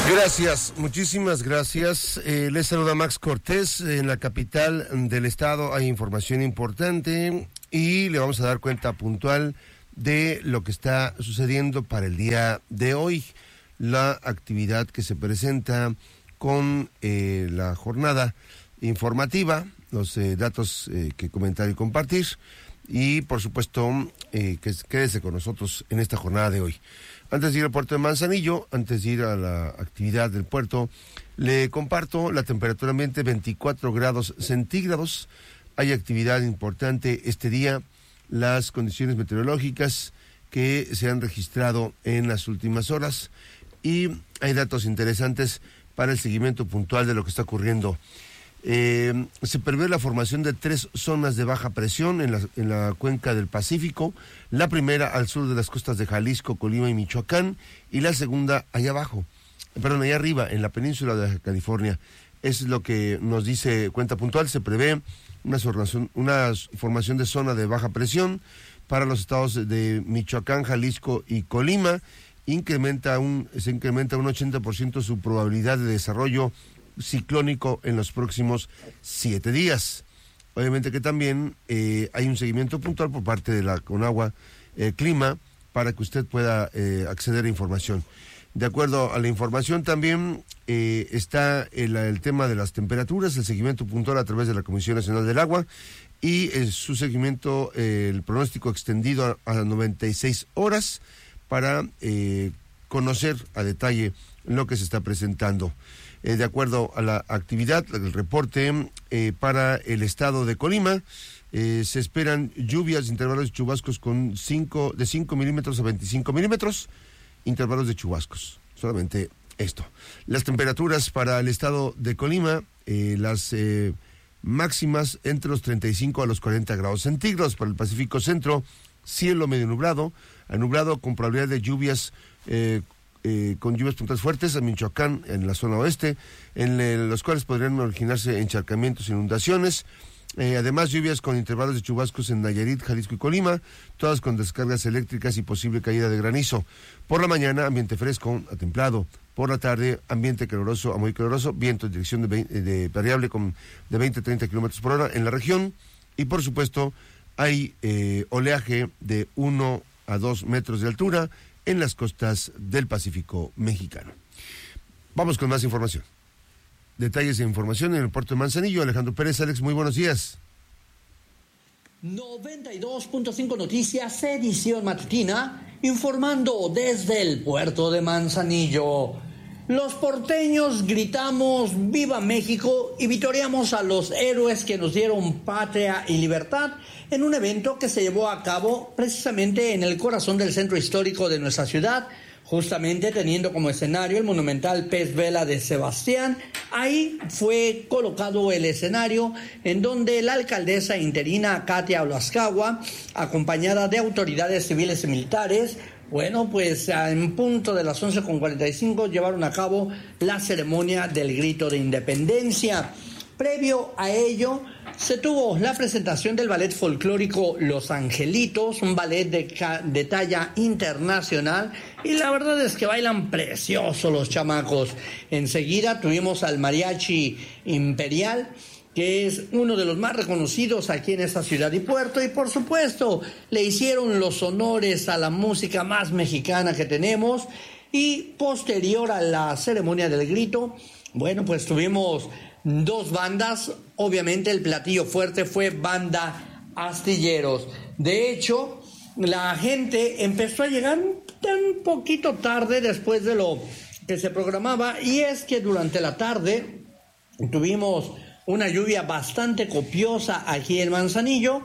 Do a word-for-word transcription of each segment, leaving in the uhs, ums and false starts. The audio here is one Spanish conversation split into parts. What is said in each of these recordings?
Gracias, muchísimas gracias. Eh, les saluda Max Cortés. En la capital del estado hay información importante y le vamos a dar cuenta puntual de lo que está sucediendo para el día de hoy. La actividad que se presenta con eh, la jornada informativa, los eh, datos eh, que comentar y compartir, y por supuesto eh, que quédese con nosotros en esta jornada de hoy. Antes de ir al puerto de Manzanillo, antes de ir a la actividad del puerto, le comparto la temperatura ambiente veinticuatro grados centígrados. Hay actividad importante este día, las condiciones meteorológicas que se han registrado en las últimas horas, y hay datos interesantes para el seguimiento puntual de lo que está ocurriendo. Eh, se prevé la formación de tres zonas de baja presión en la, en la cuenca del Pacífico, la primera al sur de las costas de Jalisco, Colima y Michoacán, y la segunda allá abajo, perdón, allá arriba, en la península de California. Es lo que nos dice cuenta puntual. Se prevé una formación, una formación de zona de baja presión para los estados de Michoacán, Jalisco y Colima. Incrementa un, se incrementa un ochenta por ciento su probabilidad de desarrollo ciclónico en los próximos siete días. Obviamente que también eh, hay un seguimiento puntual por parte de la Conagua eh, Clima para que usted pueda eh, acceder a información. De acuerdo a la información también eh, está el, el tema de las temperaturas, el seguimiento puntual a través de la Comisión Nacional del Agua y eh, su seguimiento, eh, el pronóstico extendido a, a noventa y seis horas para eh, conocer a detalle lo que se está presentando. Eh, de acuerdo a la actividad, el reporte eh, para el estado de Colima, eh, se esperan lluvias, intervalos de chubascos con cinco, de cinco milímetros a veinticinco milímetros, intervalos de chubascos, solamente esto. Las temperaturas para el estado de Colima, eh, las eh, máximas entre los treinta y cinco a los cuarenta grados centígrados. Para el Pacífico Centro, cielo medio nublado, nublado con probabilidad de lluvias eh, Eh, con lluvias puntuales fuertes en Michoacán, en la zona oeste, en el, los cuales podrían originarse encharcamientos e inundaciones. Eh, además, lluvias con intervalos de chubascos en Nayarit, Jalisco y Colima, todas con descargas eléctricas y posible caída de granizo. Por la mañana, ambiente fresco a templado. Por la tarde, ambiente caluroso a muy caluroso, viento en dirección de, veinte, de variable con, de veinte a treinta kilómetros por hora en la región. Y por supuesto, hay eh, oleaje de uno a dos metros de altura en las costas del Pacífico mexicano. Vamos con más información. Detalles de información en el puerto de Manzanillo. Alejandro Pérez. Alex, muy buenos días. noventa y dos punto cinco Noticias, edición matutina, informando desde el puerto de Manzanillo. Los porteños gritamos ¡Viva México! Y vitoreamos a los héroes que nos dieron patria y libertad en un evento que se llevó a cabo precisamente en el corazón del centro histórico de nuestra ciudad, justamente teniendo como escenario el monumental Pez Vela de Sebastián. Ahí fue colocado el escenario en donde la alcaldesa interina Katia Olascagua, acompañada de autoridades civiles y militares, bueno, pues en punto de las once con cuarenta y cinco llevaron a cabo la ceremonia del grito de independencia. Previo a ello, se tuvo la presentación del ballet folclórico Los Angelitos, un ballet de, de talla internacional, y la verdad es que bailan precioso los chamacos. Enseguida tuvimos al Mariachi Imperial, que es uno de los más reconocidos aquí en esta ciudad y puerto, y por supuesto le hicieron los honores a la música más mexicana que tenemos. Y posterior a la ceremonia del grito, bueno, pues tuvimos dos bandas. Obviamente el platillo fuerte fue Banda Astilleros. De hecho, la gente empezó a llegar un poquito tarde después de lo que se programaba, y es que durante la tarde tuvimos una lluvia bastante copiosa aquí en Manzanillo.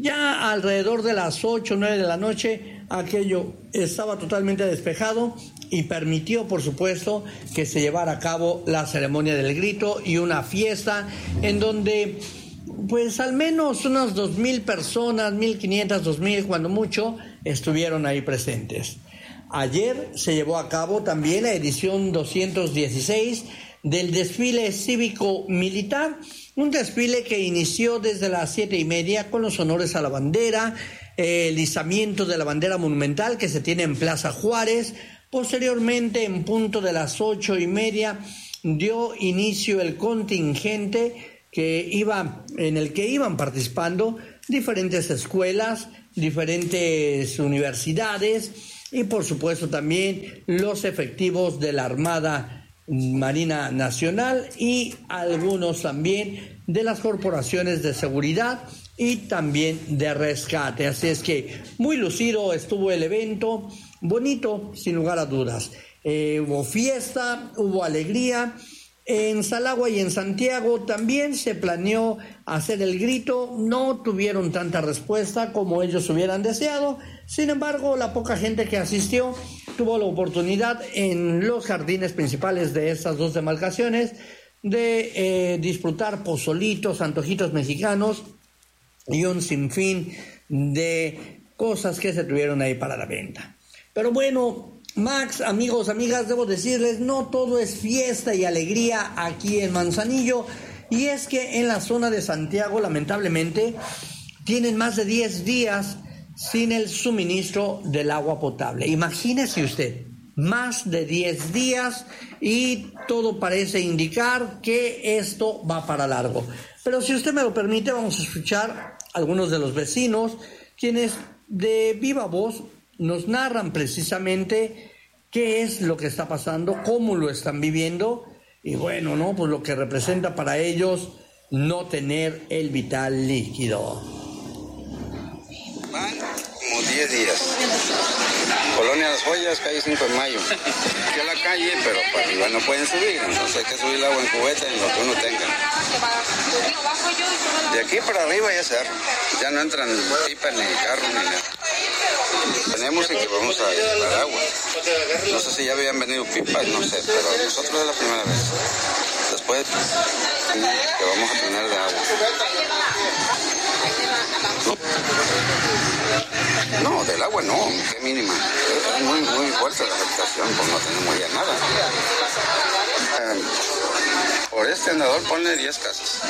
Ya alrededor de las ocho o nueve de la noche aquello estaba totalmente despejado y permitió, por supuesto, que se llevara a cabo la ceremonia del grito y una fiesta en donde pues al menos unas dos mil personas, mil quinientas, dos mil cuando mucho, estuvieron ahí presentes. Ayer se llevó a cabo también la edición doscientos dieciséis del desfile cívico-militar, un desfile que inició desde las siete y media con los honores a la bandera, eh, el izamiento de la bandera monumental que se tiene en Plaza Juárez. Posteriormente, en punto de las ocho y media, dio inicio el contingente que iba, en el que iban participando diferentes escuelas, diferentes universidades y por supuesto también los efectivos de la Armada Marina Nacional y algunos también de las corporaciones de seguridad y también de rescate. Así es que muy lucido estuvo el evento, bonito sin lugar a dudas. Eh, hubo fiesta, hubo alegría. En Salagua y en Santiago también se planeó hacer el grito, no tuvieron tanta respuesta como ellos hubieran deseado. Sin embargo, la poca gente que asistió tuvo la oportunidad en los jardines principales de estas dos demarcaciones de eh, disfrutar pozolitos, antojitos mexicanos y un sinfín de cosas que se tuvieron ahí para la venta. Pero bueno, Max, amigos, amigas, debo decirles, no todo es fiesta y alegría aquí en Manzanillo, y es que en la zona de Santiago, lamentablemente, tienen más de diez días sin el suministro del agua potable. Imagínese usted, más de diez días y todo parece indicar que esto va para largo. Pero si usted me lo permite, vamos a escuchar a algunos de los vecinos, quienes de viva voz nos narran precisamente qué es lo que está pasando, cómo lo están viviendo y bueno, ¿no? Pues lo que representa para ellos no tener el vital líquido. Van como diez días. Colonia Las Joyas, calle cinco de mayo. Aquí a la calle, pero para arriba no pueden subir, entonces hay que subir el agua en cubeta en lo que uno tenga. De aquí para arriba ya cerro, ya no entran pipas ni carros ni nada. Tenemos y que vamos a llevar agua. No sé si ya habían venido pipas, no sé, pero nosotros es la primera vez. Después que vamos a tener de agua. No, no del agua no, qué mínima. Es muy, muy fuerte la afectación, pues no tenemos ya nada. Eh, por este andador ponle diez casas.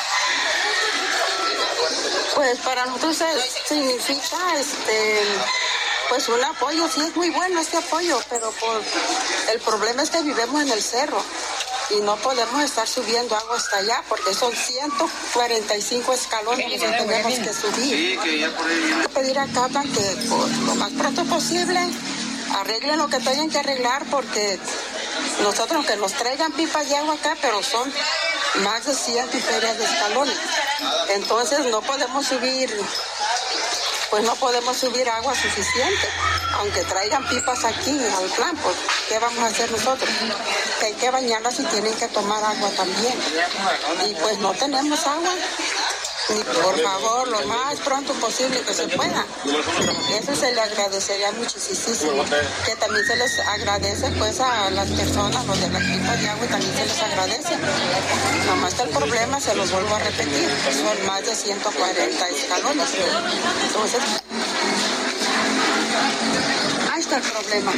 Pues para nosotros significa este pues un apoyo, sí es muy bueno este apoyo, pero por, el problema es que vivimos en el cerro y no podemos estar subiendo agua hasta allá porque son ciento cuarenta y cinco escalones que tenemos que subir. Sí, que ya por ahí viene. Pedir a Cata que por lo más pronto posible arreglen lo que tengan que arreglar porque nosotros que nos traigan pipas de agua acá, pero son más de cien y ferias de escalones. Entonces no podemos subir, pues no podemos subir agua suficiente, aunque traigan pipas aquí al plan, pues ¿qué vamos a hacer nosotros? Que hay que bañarlas y tienen que tomar agua también. Y pues no tenemos agua. Y por favor, lo más pronto posible que se pueda. Eso se le agradecería muchísimo. Que también se les agradece pues a las personas, los de las pipas de agua, y también se les agradece. Nomás que el problema, se los vuelvo a repetir, son más de ciento cuarenta escalones. Entonces, ahí está el problema.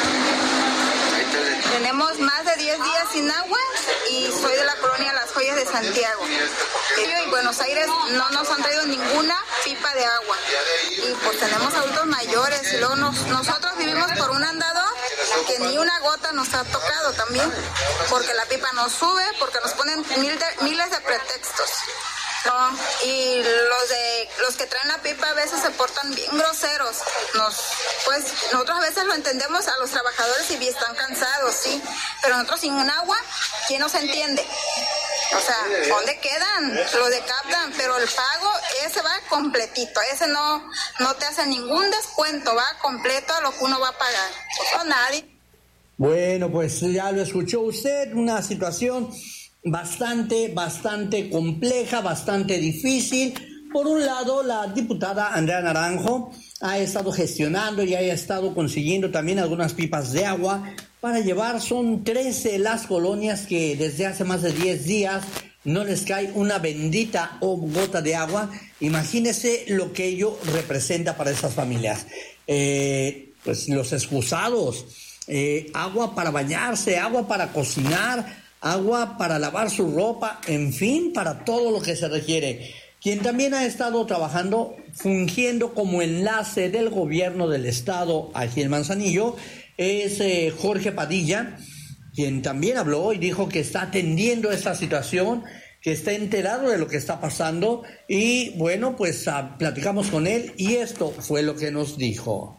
Tenemos más de diez días sin agua y soy de la colonia Las Joyas de Santiago. Y Buenos Aires no nos han traído ninguna pipa de agua. Y pues tenemos adultos mayores y luego nos, nosotros vivimos por un andador que ni una gota nos ha tocado también. Porque la pipa no sube, porque nos ponen mil de, miles de pretextos. No, y los de los que traen la pipa a veces se portan bien groseros. Nos, pues nosotros a veces lo entendemos a los trabajadores y están cansados, sí, pero nosotros sin un agua, ¿quién nos entiende? O sea, ¿dónde quedan? Los de Captan, pero el pago ese va completito, ese no, no te hace ningún descuento, va completo a lo que uno va a pagar. No, nadie. Bueno, pues ya lo escuchó usted, una situación bastante, bastante compleja, bastante difícil. Por un lado, la diputada Andrea Naranjo ha estado gestionando y ha estado consiguiendo también algunas pipas de agua para llevar. Son trece las colonias que desde hace más de diez días no les cae una bendita o gota de agua. Imagínese lo que ello representa para esas familias. Eh, pues los excusados, eh, agua para bañarse, agua para cocinar, agua para lavar su ropa, en fin, para todo lo que se requiere. Quien también ha estado trabajando, fungiendo como enlace del gobierno del estado aquí en Manzanillo, es eh, Jorge Padilla, quien también habló y dijo que está atendiendo esta situación, que está enterado de lo que está pasando y bueno, pues uh, platicamos con él y esto fue lo que nos dijo.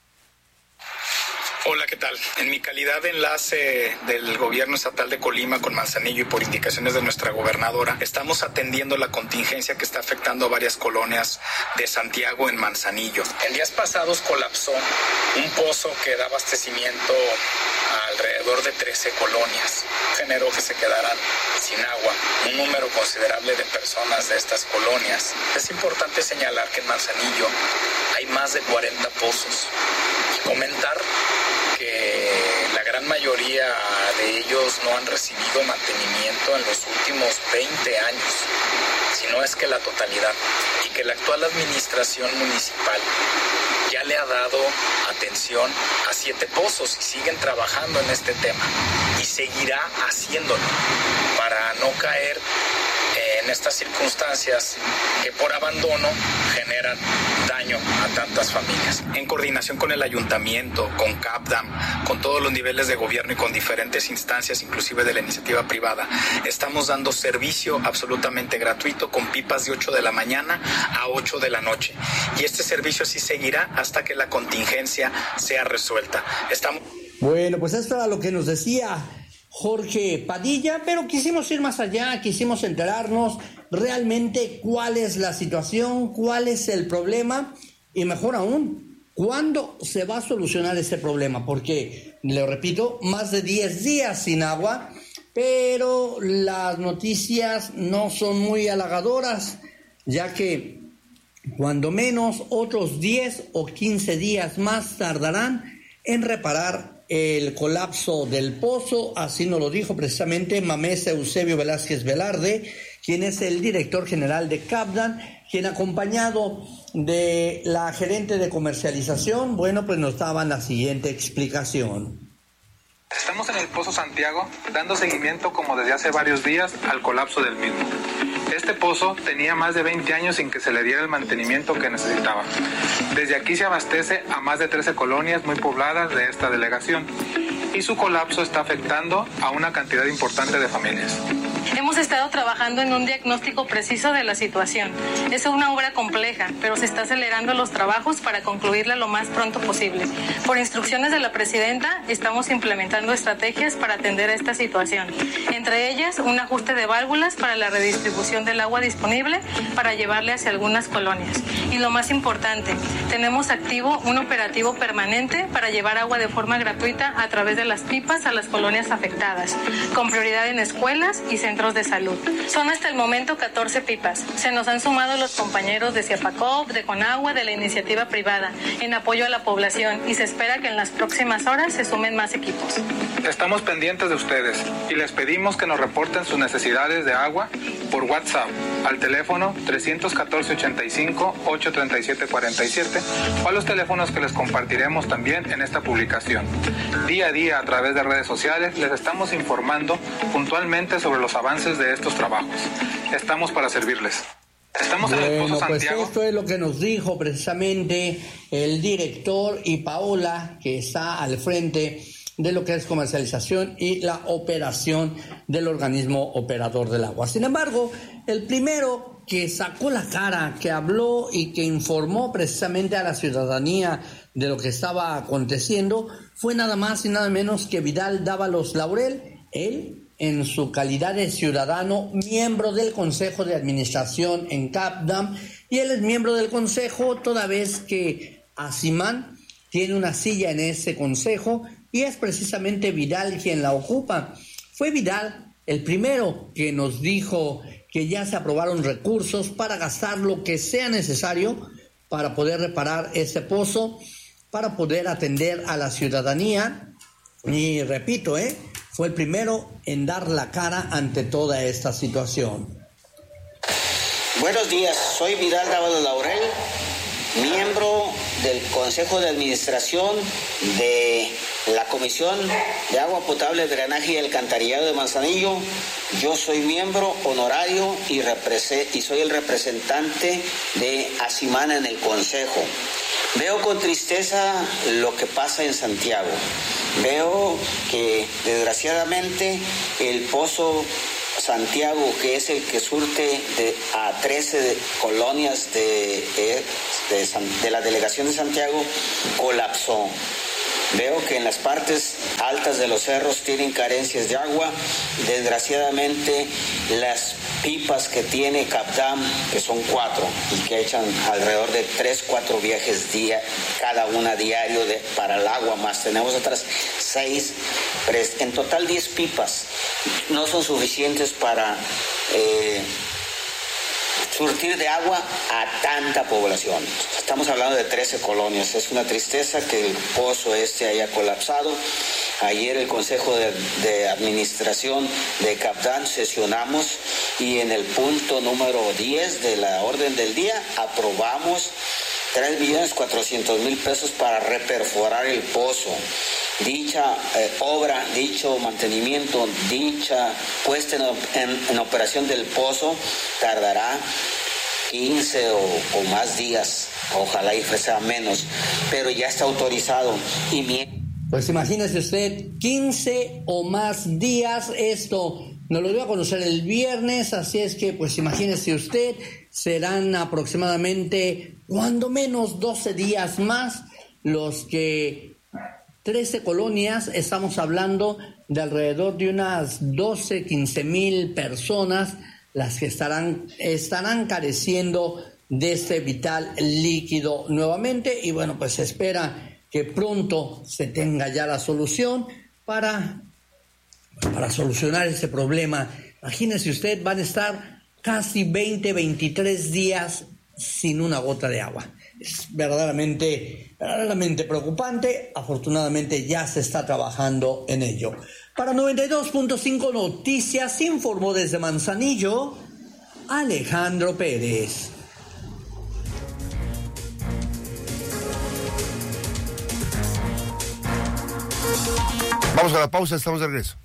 Hola, ¿qué tal? En mi calidad de enlace del gobierno estatal de Colima con Manzanillo y por indicaciones de nuestra gobernadora, estamos atendiendo la contingencia que está afectando a varias colonias de Santiago en Manzanillo. En días pasados colapsó un pozo que da abastecimiento a alrededor de trece colonias. Generó que se quedaran sin agua un número considerable de personas de estas colonias. Es importante señalar que en Manzanillo hay más de cuarenta pozos y comentar que la gran mayoría de ellos no han recibido mantenimiento en los últimos veinte años, si no es que la totalidad, y que la actual administración municipal ya le ha dado atención a siete pozos y siguen trabajando en este tema y seguirá haciéndolo para no caer en estas circunstancias que por abandono generan daño a tantas familias. En coordinación con el ayuntamiento, con CAPDAM, con todos los niveles de gobierno y con diferentes instancias, inclusive de la iniciativa privada, estamos dando servicio absolutamente gratuito con pipas de ocho de la mañana a ocho de la noche. Y este servicio así seguirá hasta que la contingencia sea resuelta. Estamos... Bueno, pues esto era lo que nos decía Jorge Padilla, pero quisimos ir más allá, quisimos enterarnos realmente cuál es la situación, cuál es el problema y mejor aún, cuándo se va a solucionar ese problema, porque, le repito, más de diez días sin agua, pero las noticias no son muy halagadoras, ya que cuando menos otros diez o quince días más tardarán en reparar el colapso del pozo, así nos lo dijo precisamente Mamés Eusebio Velázquez Velarde, quien es el director general de CAPDAM, quien acompañado de la gerente de comercialización, bueno, pues nos daban la siguiente explicación. Estamos en el Pozo Santiago dando seguimiento como desde hace varios días al colapso del mismo. Este pozo tenía más de veinte años sin que se le diera el mantenimiento que necesitaba. Desde aquí se abastece a más de trece colonias muy pobladas de esta delegación y su colapso está afectando a una cantidad importante de familias. Hemos estado trabajando en un diagnóstico preciso de la situación. Es una obra compleja, pero se está acelerando los trabajos para concluirla lo más pronto posible. Por instrucciones de la presidenta, estamos implementando estrategias para atender esta situación. Entre ellas, un ajuste de válvulas para la redistribución del agua disponible para llevarle hacia algunas colonias. Y lo más importante, tenemos activo un operativo permanente para llevar agua de forma gratuita a través de las pipas a las colonias afectadas, con prioridad en escuelas y centros de salud. Son hasta el momento catorce pipas. Se nos han sumado los compañeros de Ciapacop, de Conagua, de la iniciativa privada, en apoyo a la población, y se espera que en las próximas horas se sumen más equipos. Estamos pendientes de ustedes y les pedimos que nos reporten sus necesidades de agua por WhatsApp al teléfono tres uno cuatro, ochenta y cinco, ocho treinta y siete cuarenta y siete o a los teléfonos que les compartiremos también en esta publicación. Día a día a través de redes sociales les estamos informando puntualmente sobre los avances de estos trabajos. Estamos para servirles. Estamos bueno, en el Pozo Santiago. Pues esto es lo que nos dijo precisamente el director y Paola, que está al frente de lo que es comercialización y la operación del organismo operador del agua. Sin embargo, el primero que sacó la cara, que habló y que informó precisamente a la ciudadanía de lo que estaba aconteciendo fue nada más y nada menos que Vidal Dávalos Laurel. Él, en su calidad de ciudadano, miembro del Consejo de Administración en CAPDAM, y él es miembro del Consejo toda vez que Asimán tiene una silla en ese Consejo y es precisamente Vidal quien la ocupa. Fue Vidal el primero que nos dijo que ya se aprobaron recursos para gastar lo que sea necesario para poder reparar ese pozo, para poder atender a la ciudadanía. Y repito, ¿eh? fue el primero en dar la cara ante toda esta situación. Buenos días, soy Vidal Dávalos Laurel, miembro del Consejo de Administración de la Comisión de Agua Potable, Drenaje y Alcantarillado de Manzanillo. Yo soy miembro honorario y, represe- y soy el representante de Asimán en el Consejo. Veo con tristeza lo que pasa en Santiago. Veo que desgraciadamente el Pozo Santiago, que es el que surte de, a trece colonias de, de, de, de la delegación de Santiago, colapsó. Veo que en las partes altas de los cerros tienen carencias de agua. Desgraciadamente, las pipas que tiene Capdam, que son cuatro, y que echan alrededor de tres, cuatro viajes día, cada una diario de, para el agua, más tenemos otras seis, en total diez pipas, no son suficientes para eh, surtir de agua a tanta población. Estamos hablando de trece colonias. Es una tristeza que el pozo este haya colapsado. Ayer el Consejo de, de Administración de Capdam sesionamos y en el punto número diez de la orden del día aprobamos tres millones cuatrocientos mil pesos para reperforar el pozo. Dicha eh, obra, dicho mantenimiento, dicha puesta en, en, en operación del pozo tardará quince o, o más días, ojalá y sea menos, pero ya está autorizado. Y mi... Pues imagínese usted, quince o más días, esto nos lo dio a conocer el viernes, así es que pues imagínese usted, serán aproximadamente cuando menos doce días más los que trece colonias, estamos hablando de alrededor de unas doce, quince mil personas las que estarán, estarán careciendo de este vital líquido nuevamente y bueno, pues se espera que pronto se tenga ya la solución para, para solucionar ese problema. Imagínese usted, van a estar casi veinte, veintitrés días sin una gota de agua. Es verdaderamente, verdaderamente preocupante. Afortunadamente ya se está trabajando en ello. Para noventa y dos punto cinco Noticias, informó desde Manzanillo, Alejandro Pérez. Vamos a la pausa, estamos de regreso.